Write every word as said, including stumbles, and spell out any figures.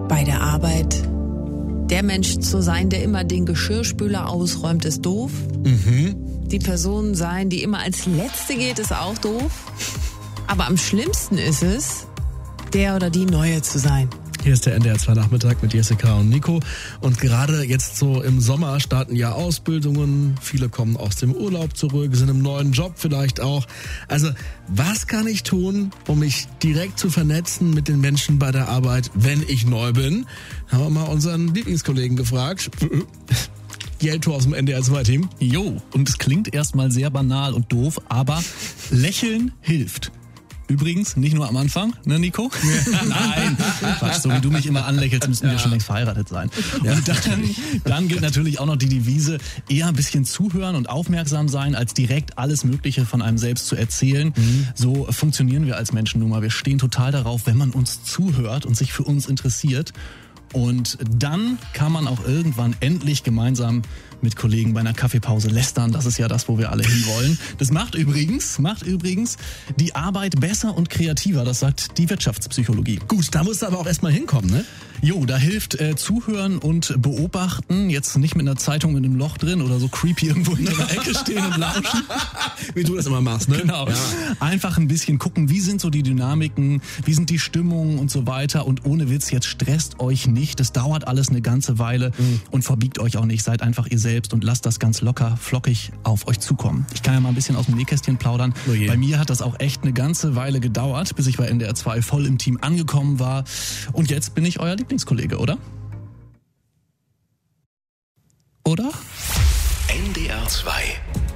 bei der Arbeit der Mensch zu sein, der immer den Geschirrspüler ausräumt, ist doof. Mhm. Die Person sein, die immer als Letzte geht, ist auch doof. Aber am schlimmsten ist es, der oder die Neue zu sein. Hier ist der N D R zwei Nachmittag mit Jessica und Nico. Und gerade jetzt so im Sommer starten ja Ausbildungen. Viele kommen aus dem Urlaub zurück, sind im neuen Job vielleicht auch. Also, was kann ich tun, um mich direkt zu vernetzen mit den Menschen bei der Arbeit, wenn ich neu bin? Haben wir mal unseren Lieblingskollegen gefragt. Jelto aus dem N D R zwei Team. Jo, und es klingt erstmal sehr banal und doof, aber Lächeln hilft. Übrigens, nicht nur am Anfang, ne Nico? Nein, Quatsch, so wie du mich immer anlächelst, müssen wir ja schon längst verheiratet sein. Ja. Und dann, dann gilt natürlich auch noch die Devise, eher ein bisschen zuhören und aufmerksam sein, als direkt alles Mögliche von einem selbst zu erzählen. Mhm. So funktionieren wir als Menschen nun mal. Wir stehen total darauf, wenn man uns zuhört und sich für uns interessiert. Und dann kann man auch irgendwann endlich gemeinsam mit Kollegen bei einer Kaffeepause lästern. Das ist ja das, wo wir alle hinwollen. Das macht übrigens, macht übrigens die Arbeit besser und kreativer. Das sagt die Wirtschaftspsychologie. Gut, da musst du aber auch erstmal hinkommen, ne? Jo, da hilft äh, Zuhören und Beobachten. Jetzt nicht mit einer Zeitung in einem Loch drin oder so creepy irgendwo in der Ecke stehen und lauschen. Wie du das immer machst, ne? Genau. Ja. Einfach ein bisschen gucken, wie sind so die Dynamiken, wie sind die Stimmungen und so weiter. Und ohne Witz, jetzt stresst euch nicht. Das dauert alles eine ganze Weile mhm. und verbiegt euch auch nicht. Seid einfach ihr selbst und lasst das ganz locker, flockig auf euch zukommen. Ich kann ja mal ein bisschen aus dem Nähkästchen plaudern. Oh je. Bei mir hat das auch echt eine ganze Weile gedauert, bis ich bei N D R zwei voll im Team angekommen war. Und jetzt bin ich euer Lieblingskollege, oder? Oder? N D R zwei